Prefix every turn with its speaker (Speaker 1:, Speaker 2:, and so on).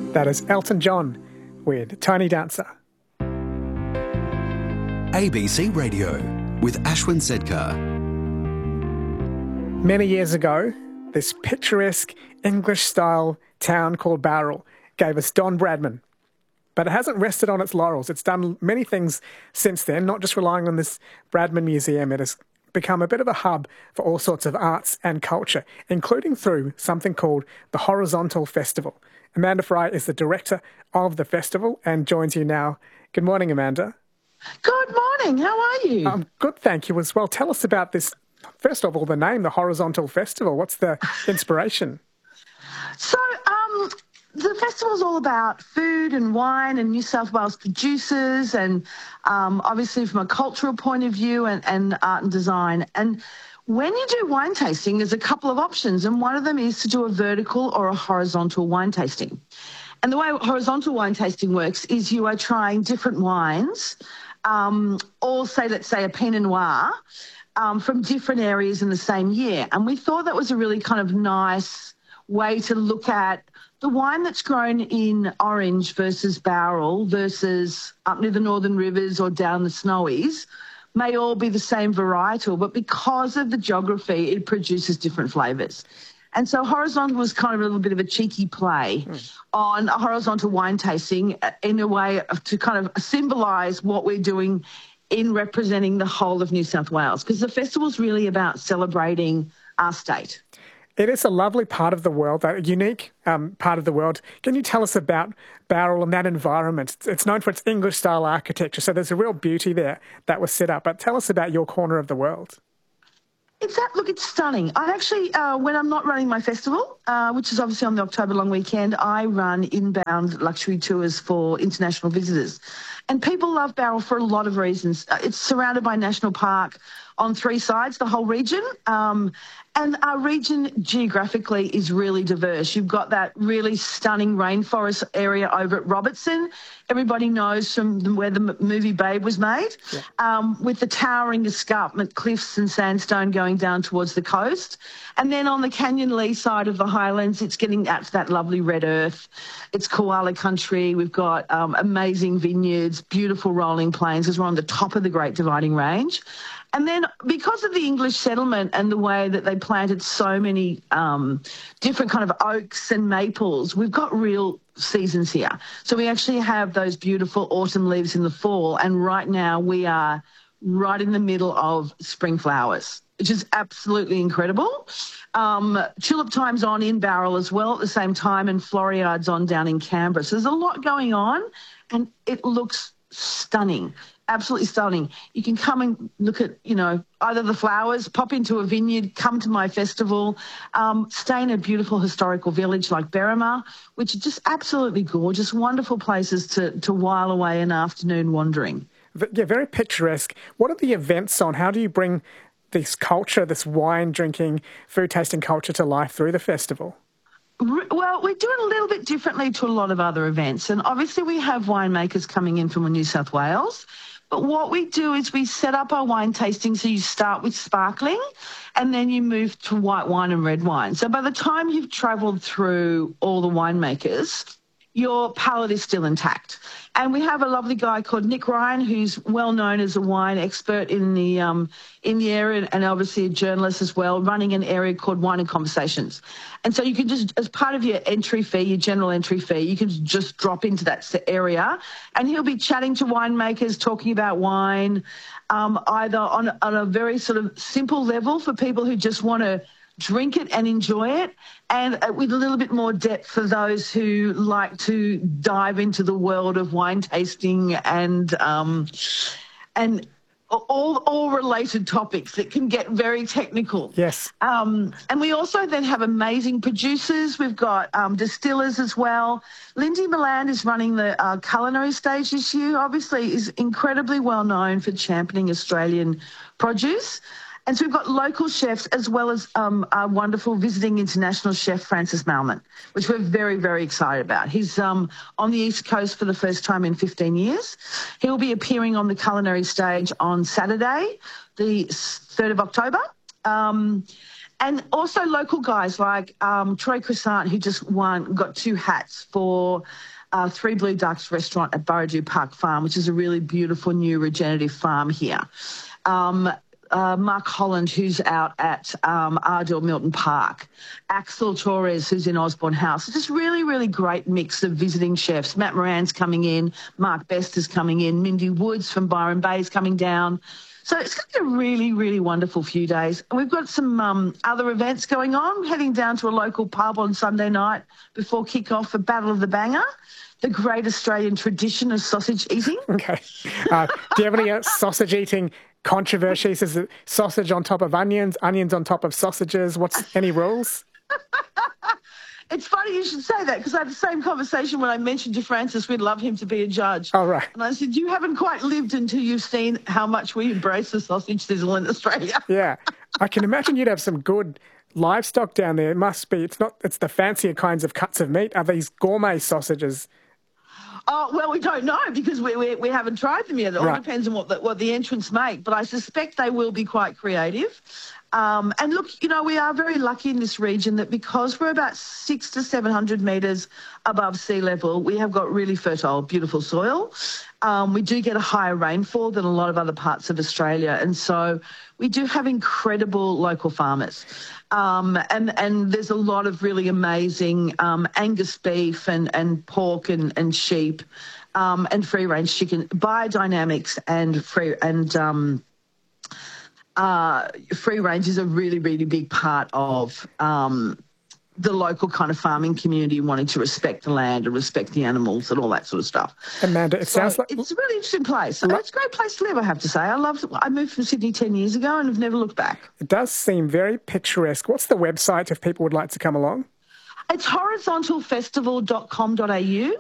Speaker 1: That is Elton John with Tiny Dancer.
Speaker 2: ABC Radio with Ashwin Sedkar.
Speaker 1: Many years ago, this picturesque English-style town called Bowral gave us Don Bradman. But it hasn't rested on its laurels. It's done many things since then, not just relying on this Bradman Museum. It has become a bit of a hub for all sorts of arts and culture, including through something called the Horizontal Festival. Amanda Fry is the director of the festival and joins you now. Good morning, Amanda.
Speaker 3: Good morning. How are you?
Speaker 1: Good, thank you as well. Tell us about this, first of all, the name, the Horizontal Festival. What's the inspiration?
Speaker 3: So, the festival's all about food and wine and New South Wales producers and obviously from a cultural point of view and art and design. And when you do wine tasting, there's a couple of options, and one of them is to do a vertical or a horizontal wine tasting. And the way horizontal wine tasting works is you are trying different wines, or let's say a Pinot Noir, from different areas in the same year. And we thought that was a really kind of nice way to look at the wine that's grown in Orange versus Bowral versus up near the Northern Rivers or down the Snowies may all be the same varietal, but because of the geography, it produces different flavours. And so horizontal was kind of a little bit of a cheeky play on a horizontal wine tasting in a way to kind of symbolise what we're doing in representing the whole of New South Wales, because the festival's really about celebrating our state.
Speaker 1: It is a lovely part of the world, a unique part of the world. Can you tell us about Bowral and that environment? It's known for its English-style architecture, so there's a real beauty there that was set up. But tell us about your corner of the world.
Speaker 3: It's stunning. I actually, when I'm not running my festival, which is obviously on the October long weekend, I run inbound luxury tours for international visitors. And people love Bowral for a lot of reasons. It's surrounded by national park on three sides, the whole region. And our region geographically is really diverse. You've got that really stunning rainforest area over at Robertson. Everybody knows from where the movie Babe was made, with the towering escarpment cliffs and sandstone going down towards the coast. And then on the Canyon Lee side of the highlands, it's getting out to that lovely red earth. It's koala country. We've got amazing vineyards, beautiful rolling plains, because we're on the top of the Great Dividing Range. And then because of the English settlement and the way that they planted so many different kind of oaks and maples, we've got real seasons here. So we actually have those beautiful autumn leaves in the fall. And right now we are right in the middle of spring flowers, which is absolutely incredible. Tulip time's on in Bowral as well at the same time, and Floriad's on down in Canberra. So there's a lot going on, and it looks stunning. Absolutely stunning. You can come and look at, either the flowers, pop into a vineyard, come to my festival, stay in a beautiful historical village like Berrima, which is just absolutely gorgeous, wonderful places to while away an afternoon wandering.
Speaker 1: Yeah, very picturesque. What are the events on? How do you bring this culture, this wine drinking, food tasting culture to life through the festival?
Speaker 3: Well, we're doing a little bit differently to a lot of other events. And obviously we have winemakers coming in from New South Wales. But what we do is we set up our wine tasting, so you start with sparkling and then you move to white wine and red wine. So by the time you've travelled through all the winemakers, your palate is still intact. And we have a lovely guy called Nick Ryan, who's well known as a wine expert in the area, and obviously a journalist as well, running an area called Wine and Conversations. And so you can just, as part of your entry fee, your general entry fee, you can just drop into that area, and he'll be chatting to winemakers, talking about wine, either on a very sort of simple level for people who just want to drink it and enjoy it, and with a little bit more depth for those who like to dive into the world of wine tasting and all related topics that can get very technical.
Speaker 1: Yes.
Speaker 3: And we also then have amazing producers. We've got distillers as well. Lindy Milland is running the culinary stage this year. Obviously is incredibly well known for championing Australian produce. And so we've got local chefs as well as our wonderful visiting international chef, Francis Malman, which we're very, very excited about. He's on the East Coast for the first time in 15 years. He'll be appearing on the culinary stage on Saturday, the 3rd of October. And also local guys like Troy Croissant, who just got 2 hats for Three Blue Ducks restaurant at Burradoo Park Farm, which is a really beautiful new regenerative farm here. Mark Holland, who's out at Ardell Milton Park. Axel Torres, who's in Osborne House. It's just really, really great mix of visiting chefs. Matt Moran's coming in. Mark Best is coming in. Mindy Woods from Byron Bay is coming down. So it's going to be a really, really wonderful few days. And we've got some other events going on, heading down to a local pub on Sunday night before kick-off for Battle of the Banger, the great Australian tradition of sausage eating.
Speaker 1: Okay. Do you have any sausage eating controversies? Is it sausage on top of onions, onions on top of sausages? Any rules?
Speaker 3: It's funny you should say that, because I had the same conversation when I mentioned to Francis we'd love him to be a judge.
Speaker 1: Oh, right.
Speaker 3: And I said, you haven't quite lived until you've seen how much we embrace the sausage sizzle in Australia.
Speaker 1: Yeah. I can imagine you'd have some good livestock down there. It must be. It's the fancier kinds of cuts of meat. Are these gourmet sausages?
Speaker 3: Oh, well, we don't know, because we haven't tried them yet. It all depends on what the entrants make. But I suspect they will be quite creative. And look, we are very lucky in this region that because we're about 600 to 700 metres above sea level, we have got really fertile, beautiful soil. We do get a higher rainfall than a lot of other parts of Australia. And so we do have incredible local farmers. And there's a lot of really amazing Angus beef and pork and sheep and free-range chicken, biodynamics and free range is a really, really big part of the local kind of farming community wanting to respect the land and respect the animals and all that sort of stuff.
Speaker 1: Amanda, sounds like
Speaker 3: it's a really interesting place. It's a great place to live, I have to say. I moved from Sydney 10 years ago and have never looked back.
Speaker 1: It does seem very picturesque. What's the website if people would like to come along?
Speaker 3: It's horizontalfestival.com.au.